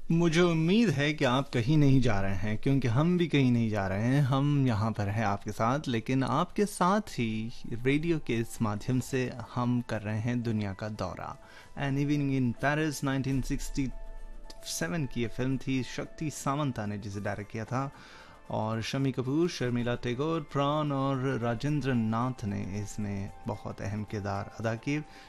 मुझे उम्मीद है कि आप कहीं नहीं जा रहे हैं, क्योंकि हम भी कहीं नहीं जा रहे हैं। हम यहाँ पर हैं आपके साथ, लेकिन आपके साथ ही रेडियो के इस माध्यम से हम कर रहे हैं दुनिया का दौरा। एन इवनिंग इन पेरिस 1967 की ये फिल्म थी। शक्ति सामंता ने जिसे डायरेक्ट किया था, और शमी कपूर, शर्मिला टैगोर, प्राण और राजेंद्र नाथ ने इसमें बहुत अहम किरदार अदा किए।